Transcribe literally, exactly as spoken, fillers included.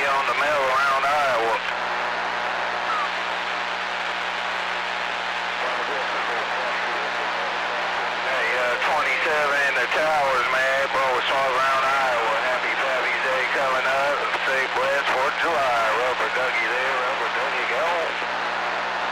on the mill around Iowa. Hey, uh, twenty-seven in the towers, man. Bro, it's all around Iowa. Happy Pappy's Day coming up. Safe West fourth of July. Rubber ducky there.